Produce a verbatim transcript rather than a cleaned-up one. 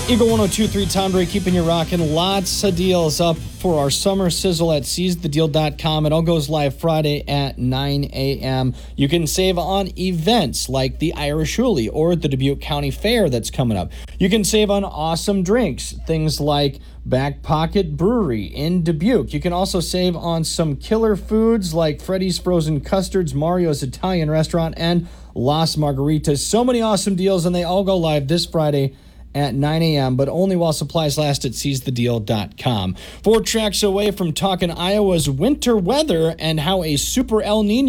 Eagle one oh two point three Tom Dre keeping you rocking. Lots of deals up for our summer sizzle at seize the deal dot com. It all goes live Friday at nine a.m. You can save on events like the Irish Huli or the Dubuque County Fair that's coming up. You can save on awesome drinks, things like Back Pocket Brewery in Dubuque. You can also save on some killer foods like Freddy's Frozen Custards, Mario's Italian Restaurant, and Las Margaritas. So many awesome deals, and they all go live this Friday at nine a.m., but only while supplies last at seize the deal dot com. Four tracks away from talking Iowa's winter weather and how a super El Nino